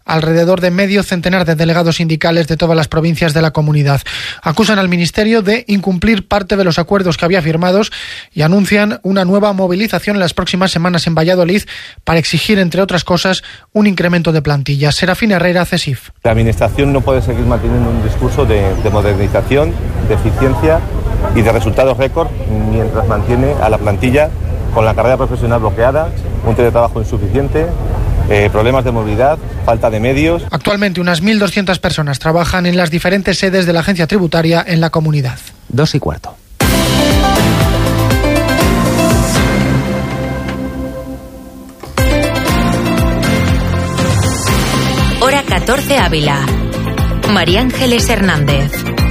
alrededor de medio centenar de delegados sindicales de todas las provincias de la comunidad. Acusan al Ministerio de incumplir parte de los acuerdos que había firmados y anuncian una nueva movilización en las próximas semanas en Valladolid para exigir, entre otras cosas, un incremento de plantilla. Serafín Herrera, CESIF. La Administración no puede seguir manteniendo un discurso de modernización, de eficiencia y de resultados récord mientras mantiene a la plantilla con la carrera profesional bloqueada, un teletrabajo insuficiente, problemas de movilidad, falta de medios. Actualmente unas 1.200 personas trabajan en las diferentes sedes de la agencia tributaria en la comunidad. 2:15. Hora 14 Ávila. María Ángeles Hernández.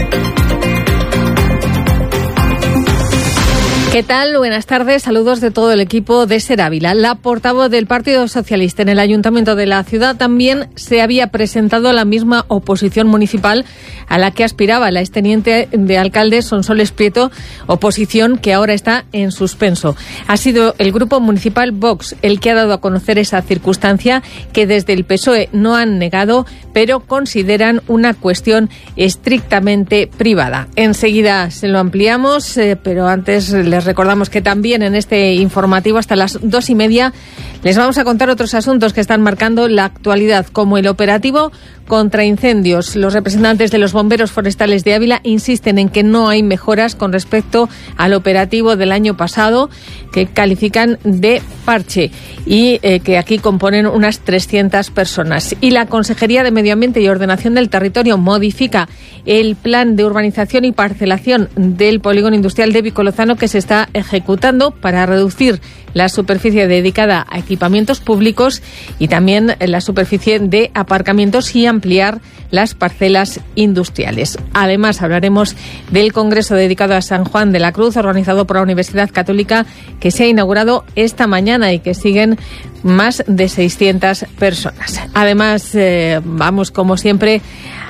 ¿Qué tal? Buenas tardes. Saludos de todo el equipo de Ser Ávila. La portavoz del Partido Socialista en el Ayuntamiento de la ciudad también se había presentado a la misma oposición municipal a la que aspiraba la exteniente de alcalde Sonsoles Prieto, oposición que ahora está en suspenso. Ha sido el grupo municipal Vox el que ha dado a conocer esa circunstancia que desde el PSOE no han negado, pero consideran una cuestión estrictamente privada. Enseguida se lo ampliamos, pero antes les recordamos que también en este informativo hasta las 2:30 les vamos a contar otros asuntos que están marcando la actualidad, como el operativo contra incendios. Los representantes de los bomberos forestales de Ávila insisten en que no hay mejoras con respecto al operativo del año pasado, que califican de parche y que aquí componen unas 300 personas. Y la Consejería de Medio Ambiente y Ordenación del Territorio modifica el plan de urbanización y parcelación del polígono industrial de Vicolozano que se está ejecutando para reducir la superficie dedicada a equipamientos públicos y también la superficie de aparcamientos y ampliar las parcelas industriales. Además, hablaremos del congreso dedicado a San Juan de la Cruz, organizado por la Universidad Católica, que se ha inaugurado esta mañana y que siguen más de 600 personas. Además, vamos, como siempre,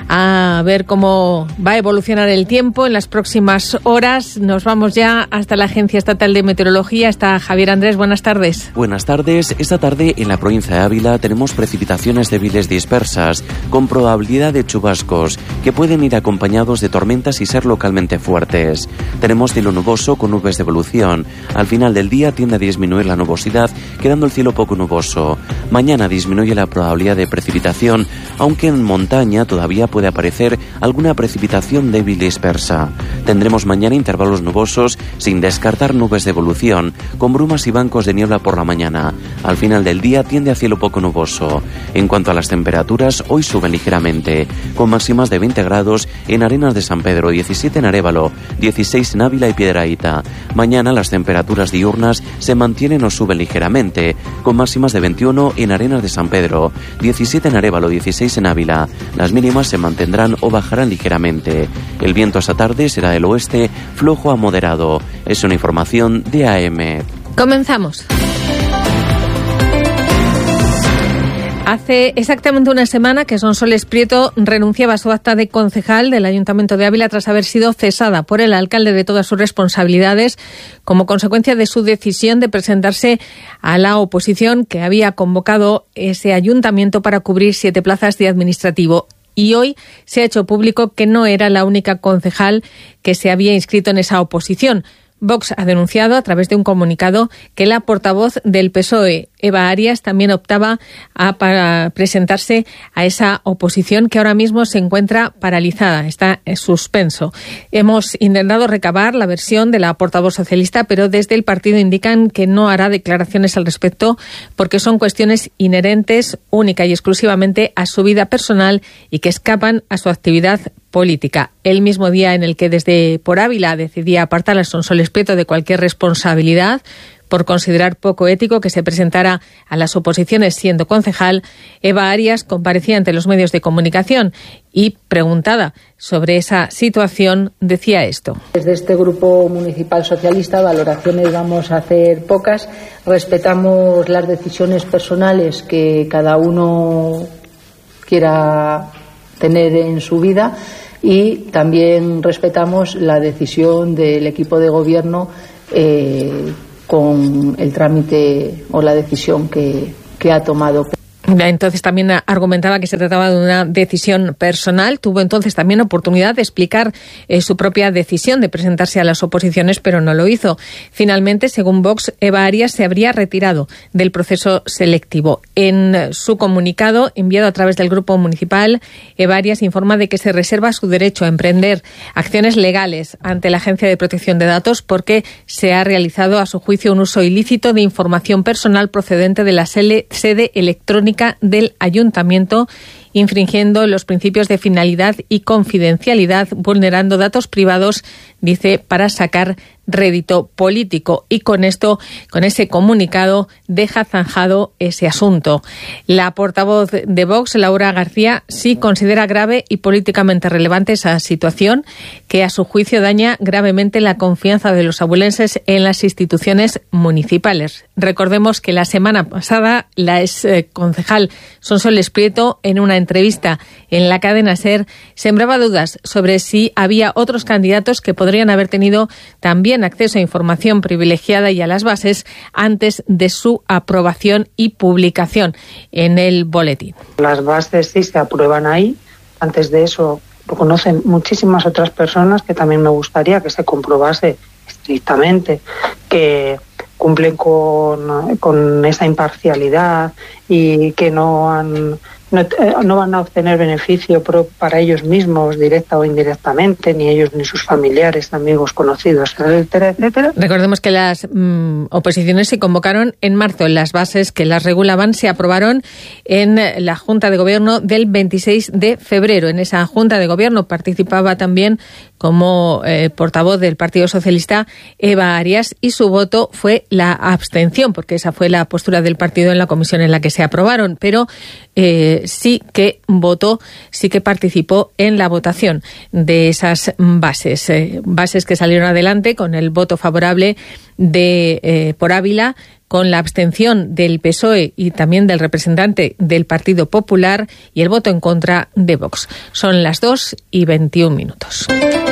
a ver cómo va a evolucionar el tiempo en las próximas horas. Nos vamos ya hasta la Agencia Estatal de Meteorología. Está Javier Andrés, buenas tardes. Buenas tardes. Esta tarde en la provincia de Ávila tenemos precipitaciones débiles dispersas, con probabilidad de chubascos, que pueden ir acompañados de tormentas y ser localmente fuertes. Tenemos cielo nuboso con nubes de evolución. Al final del día tiende a disminuir la nubosidad, quedando el cielo poco nuboso. Mañana disminuye la probabilidad de precipitación, aunque en montaña todavía puede aparecer alguna precipitación débil dispersa. Tendremos mañana intervalos nubosos, sin descartar nubes de evolución, con brumas y bancos de niebla por la mañana. Al final del día tiende a cielo poco nuboso. En cuanto a las temperaturas, hoy suben ligeramente, con máximas de 20 grados en Arenas de San Pedro, 17 en Arévalo, 16 en Ávila y Piedrahíta. Mañana las temperaturas diurnas se mantienen o suben ligeramente, con máximas de 21 en Arenas de San Pedro, 17 en Arévalo, 16 en Ávila. Las mínimas se mantendrán o bajarán ligeramente. El viento esta tarde será del oeste, flojo a moderado. Es una información de AM. Comenzamos. Hace exactamente una semana que Sonsoles Prieto renunciaba a su acta de concejal del Ayuntamiento de Ávila tras haber sido cesada por el alcalde de todas sus responsabilidades como consecuencia de su decisión de presentarse a la oposición que había convocado ese ayuntamiento para cubrir 7 plazas de administrativo. Y hoy se ha hecho público que no era la única concejal que se había inscrito en esa oposición. Vox ha denunciado a través de un comunicado que la portavoz del PSOE, Eva Arias, también optaba para presentarse a esa oposición que ahora mismo se encuentra paralizada, está en suspenso. Hemos intentado recabar la versión de la portavoz socialista, pero desde el partido indican que no hará declaraciones al respecto porque son cuestiones inherentes única y exclusivamente a su vida personal y que escapan a su actividad política. El mismo día en el que desde Por Ávila decidía apartar a Sonsoles Prieto de cualquier responsabilidad por considerar poco ético que se presentara a las oposiciones siendo concejal, Eva Arias comparecía ante los medios de comunicación y, preguntada sobre esa situación, decía esto. Desde este grupo municipal socialista, valoraciones vamos a hacer pocas. Respetamos las decisiones personales que cada uno quiera tener en su vida y también respetamos la decisión del equipo de gobierno con el trámite o la decisión que ha tomado. Entonces también argumentaba que se trataba de una decisión personal. Tuvo entonces también oportunidad de explicar su propia decisión de presentarse a las oposiciones, pero no lo hizo. Finalmente, según Vox, Eva Arias se habría retirado del proceso selectivo. En su comunicado, enviado a través del Grupo Municipal, Eva Arias informa de que se reserva su derecho a emprender acciones legales ante la Agencia de Protección de Datos porque se ha realizado, a su juicio, un uso ilícito de información personal procedente de la sede electrónica del Ayuntamiento, infringiendo los principios de finalidad y confidencialidad, vulnerando datos privados, dice, para sacar rédito político. Y con esto, con ese comunicado, deja zanjado ese asunto. La portavoz de Vox, Laura García, sí considera grave y políticamente relevante esa situación, que a su juicio daña gravemente la confianza de los abulenses en las instituciones municipales. Recordemos que la semana pasada la ex concejal Sonsoles Prieto, en una entrevista en la cadena SER, sembraba dudas sobre si había otros candidatos que podrían haber tenido también acceso a información privilegiada y a las bases antes de su aprobación y publicación en el boletín. Las bases sí se aprueban ahí. Antes de eso lo conocen muchísimas otras personas que también me gustaría que se comprobase estrictamente que cumplen con esa imparcialidad y que no van a obtener beneficio para ellos mismos, directa o indirectamente, ni ellos ni sus familiares, amigos, conocidos, etcétera, etcétera. Recordemos que las oposiciones se convocaron en marzo. Las bases que las regulaban se aprobaron en la Junta de Gobierno del 26 de febrero. En esa Junta de Gobierno participaba también como portavoz del Partido Socialista Eva Arias, y su voto fue la abstención, porque esa fue la postura del partido en la comisión en la que se aprobaron, pero sí que votó, sí que participó en la votación de esas bases, bases que salieron adelante con el voto favorable de por Ávila, con la abstención del PSOE y también del representante del Partido Popular y el voto en contra de Vox. Son las 2:21.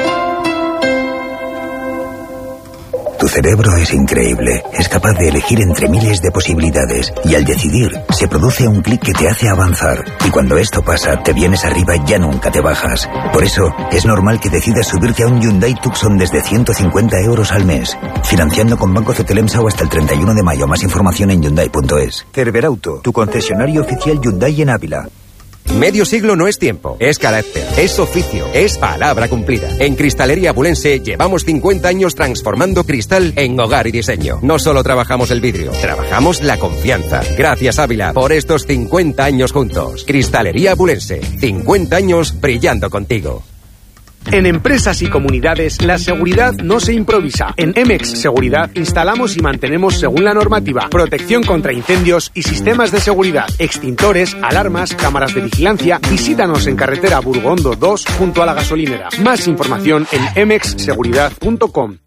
Tu cerebro es increíble, es capaz de elegir entre miles de posibilidades y al decidir se produce un clic que te hace avanzar, y cuando esto pasa te vienes arriba y ya nunca te bajas. Por eso es normal que decidas subirte a un Hyundai Tucson desde 150 euros al mes, financiando con Banco Cetelemsa o hasta el 31 de mayo. Más información en Hyundai.es. Cerberauto, tu concesionario oficial Hyundai en Ávila. Medio siglo no es tiempo, es carácter, es oficio, es palabra cumplida. En Cristalería Abulense llevamos 50 años transformando cristal en hogar y diseño. No solo trabajamos el vidrio, trabajamos la confianza. Gracias, Ávila, por estos 50 años juntos. Cristalería Abulense, 50 años brillando contigo. En empresas y comunidades, la seguridad no se improvisa. En Emex Seguridad instalamos y mantenemos según la normativa protección contra incendios y sistemas de seguridad, extintores, alarmas, cámaras de vigilancia. Visítanos en carretera Burgondo 2 junto a la gasolinera. Más información en emexseguridad.com.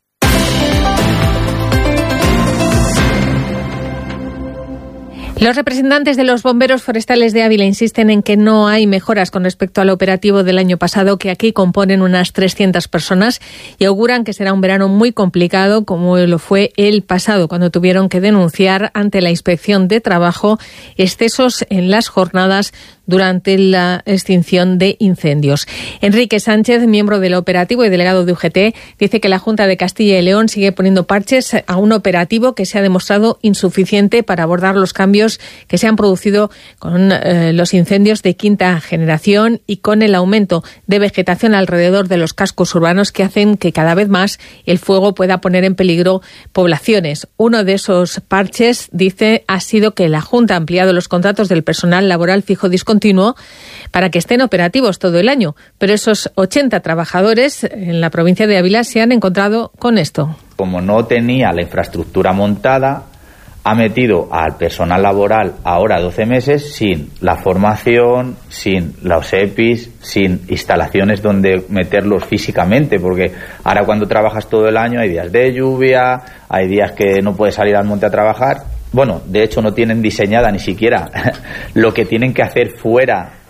Los representantes de los bomberos forestales de Ávila insisten en que no hay mejoras con respecto al operativo del año pasado, que aquí componen unas 300 personas, y auguran que será un verano muy complicado, como lo fue el pasado, cuando tuvieron que denunciar ante la Inspección de Trabajo excesos en las jornadas durante la extinción de incendios. Enrique Sánchez, miembro del operativo y delegado de UGT, dice que la Junta de Castilla y León sigue poniendo parches a un operativo que se ha demostrado insuficiente para abordar los cambios que se han producido con los incendios de quinta generación y con el aumento de vegetación alrededor de los cascos urbanos, que hacen que cada vez más el fuego pueda poner en peligro poblaciones. Uno de esos parches, dice, ha sido que la Junta ha ampliado los contratos del personal laboral fijo discontinuo para que estén operativos todo el año, pero esos 80 trabajadores en la provincia de Ávila se han encontrado con esto. Como no tenía la infraestructura montada, ha metido al personal laboral ahora 12 meses sin la formación, sin los EPIs, sin instalaciones donde meterlos físicamente, porque ahora cuando trabajas todo el año hay días de lluvia, hay días que no puedes salir al monte a trabajar. Bueno, de hecho no tienen diseñada ni siquiera lo que tienen que hacer fuera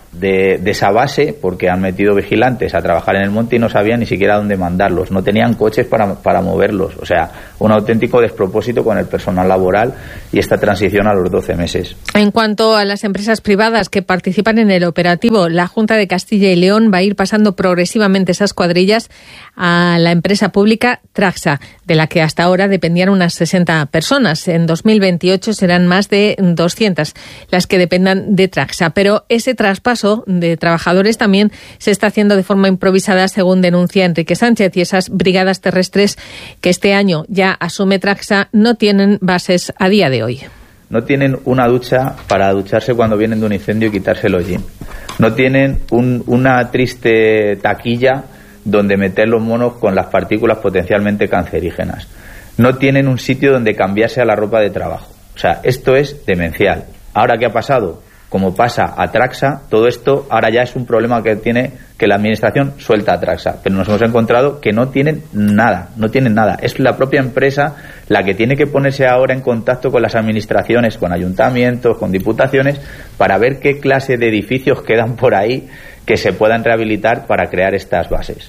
de esa base porque han metido vigilantes a trabajar en el monte y no sabían ni siquiera dónde mandarlos, no tenían coches para moverlos, o sea, un auténtico despropósito con el personal laboral y esta transición a los 12 meses. En cuanto a las empresas privadas que participan en el operativo, la Junta de Castilla y León va a ir pasando progresivamente esas cuadrillas a la empresa pública Traxa, de la que hasta ahora dependían unas 60 personas. En 2028 serán más de 200 las que dependan de Traxa, pero ese traspaso de trabajadores también se está haciendo de forma improvisada, según denuncia Enrique Sánchez, y esas brigadas terrestres que este año ya asume Traxa no tienen bases a día de hoy. No tienen una ducha para ducharse cuando vienen de un incendio y quitarse el hollín. No tienen una triste taquilla donde meter los monos con las partículas potencialmente cancerígenas. No tienen un sitio donde cambiarse a la ropa de trabajo. O sea, esto es demencial. Ahora, ¿qué ha pasado? Como pasa a Traxa, todo esto ahora ya es un problema que tiene que la administración suelta a Traxa, pero nos hemos encontrado que no tienen nada. Es la propia empresa la que tiene que ponerse ahora en contacto con las administraciones, con ayuntamientos, con diputaciones, para ver qué clase de edificios quedan por ahí que se puedan rehabilitar para crear estas bases.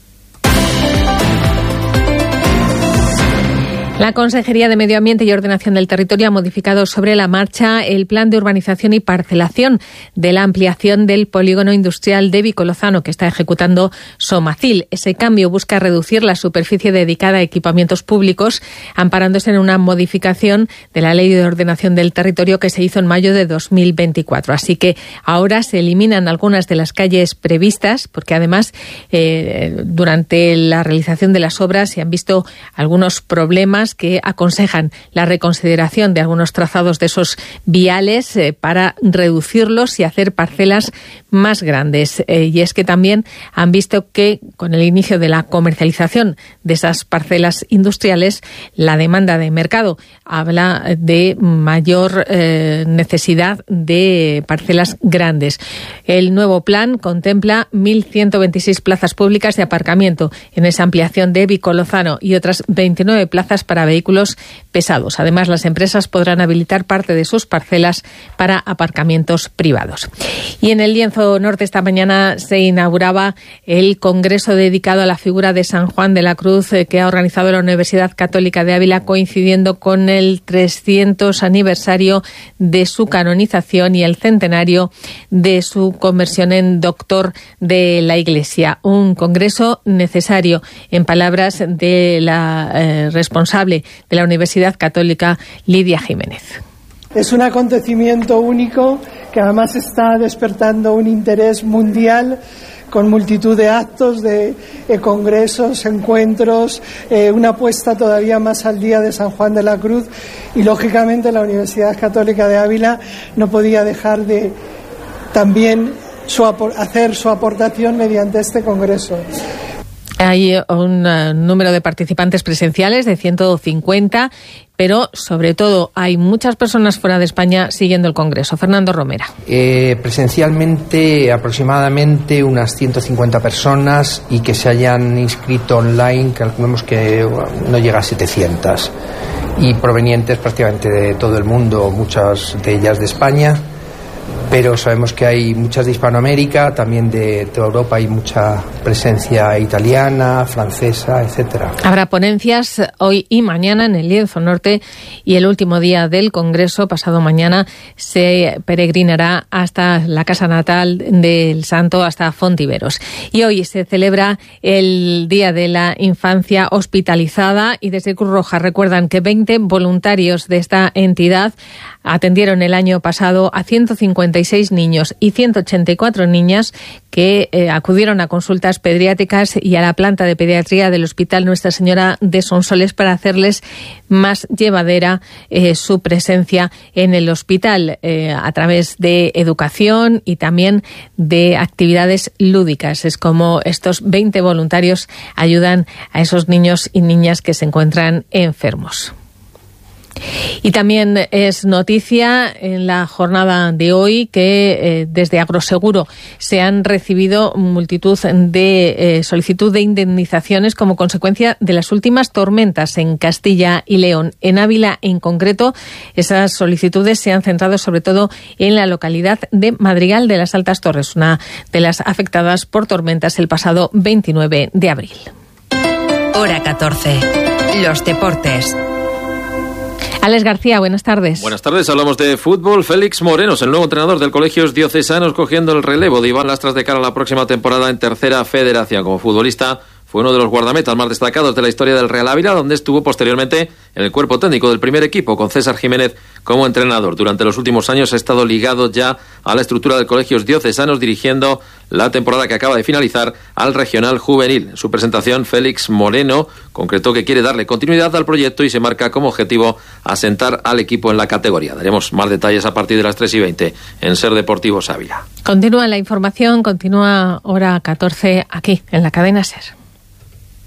La Consejería de Medio Ambiente y Ordenación del Territorio ha modificado sobre la marcha el plan de urbanización y parcelación de la ampliación del polígono industrial de Vicolozano que está ejecutando Somacil. Ese cambio busca reducir la superficie dedicada a equipamientos públicos, amparándose en una modificación de la Ley de Ordenación del Territorio que se hizo en mayo de 2024. Así que ahora se eliminan algunas de las calles previstas, porque además durante la realización de las obras se han visto algunos problemas que aconsejan la reconsideración de algunos trazados de esos viales para reducirlos y hacer parcelas más grandes. Y es que también han visto que con el inicio de la comercialización de esas parcelas industriales, la demanda de mercado habla de mayor necesidad de parcelas grandes. El nuevo plan contempla 1.126 plazas públicas de aparcamiento en esa ampliación de Vicolozano y otras 29 plazas para vehículos pesados. Además, las empresas podrán habilitar parte de sus parcelas para aparcamientos privados. Y en el Lienzo Norte esta mañana se inauguraba el congreso dedicado a la figura de San Juan de la Cruz que ha organizado la Universidad Católica de Ávila, coincidiendo con el 300 aniversario de su canonización y el centenario de su conversión en doctor de la Iglesia. Un congreso necesario, en palabras de la responsable de la Universidad Católica, Lidia Jiménez. Es un acontecimiento único que además está despertando un interés mundial con multitud de actos, de congresos, encuentros, una puesta todavía más al día de San Juan de la Cruz y lógicamente la Universidad Católica de Ávila no podía dejar de también hacer su aportación mediante este congreso. Hay un número de participantes presenciales de 150, pero sobre todo hay muchas personas fuera de España siguiendo el Congreso. Fernando Romera. Presencialmente aproximadamente unas 150 personas y que se hayan inscrito online, calculemos que no llega a 700. Y provenientes prácticamente de todo el mundo, muchas de ellas de España. Pero sabemos que hay muchas de Hispanoamérica, también de toda Europa hay mucha presencia italiana, francesa, etcétera. Habrá ponencias hoy y mañana en el Lienzo Norte y el último día del Congreso, pasado mañana, se peregrinará hasta la casa natal del santo, hasta Fontiveros. Y hoy se celebra el Día de la Infancia Hospitalizada y desde Cruz Roja recuerdan que 20 voluntarios de esta entidad atendieron el año pasado a 156 niños y 184 niñas que acudieron a consultas pediátricas y a la planta de pediatría del Hospital Nuestra Señora de Sonsoles para hacerles más llevadera su presencia en el hospital a través de educación y también de actividades lúdicas. Es como estos 20 voluntarios ayudan a esos niños y niñas que se encuentran enfermos. Y también es noticia en la jornada de hoy que desde Agroseguro se han recibido multitud de solicitud de indemnizaciones como consecuencia de las últimas tormentas en Castilla y León. En Ávila, en concreto, esas solicitudes se han centrado sobre todo en la localidad de Madrigal de las Altas Torres, una de las afectadas por tormentas el pasado 29 de abril. Hora 14. Los deportes. Alex García, buenas tardes. Buenas tardes, hablamos de fútbol. Félix Morenos, el nuevo entrenador del Colegios Diocesanos, cogiendo el relevo de Iván Lastras de cara a la próxima temporada en Tercera Federación. Como futbolista, fue uno de los guardametas más destacados de la historia del Real Ávila, donde estuvo posteriormente en el cuerpo técnico del primer equipo, con César Jiménez como entrenador. Durante los últimos años ha estado ligado ya a la estructura del Colegios Diocesanos, dirigiendo la temporada que acaba de finalizar al Regional Juvenil. En su presentación, Félix Moreno concretó que quiere darle continuidad al proyecto y se marca como objetivo asentar al equipo en la categoría. Daremos más detalles a partir de las 3:20 en Ser Deportivos Ávila. Continúa la información, continúa Hora 14 aquí en la cadena Ser.